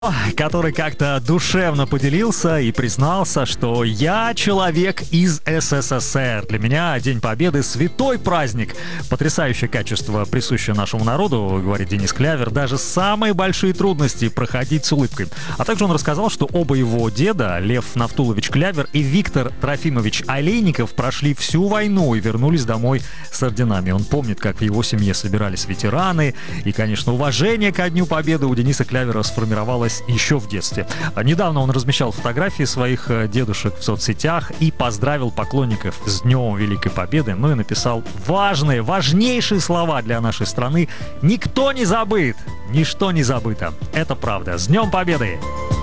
который как-то душевно поделился и признался, что я человек из СССР. Для меня День Победы — святой праздник. Потрясающее качество, присущее нашему народу, говорит Денис Клявер, даже самые большие трудности проходить с улыбкой. А также он рассказал, что оба его деда, Лев Нафтулович Клявер и Виктор Трофимович Олейников, прошли всю войну и вернулись домой с орденами. Он помнит, как в его семье собирались ветераны, и, конечно, уважение ко Дню Победы у Дениса Клявера сформировалось еще в детстве. Недавно он размещал фотографии своих дедушек в соцсетях и поздравил поклонников с Днем Великой Победы, ну и написал важнейшие слова для нашей страны: «Никто не забыт, ничто не забыто». Это правда. С Днем Победы!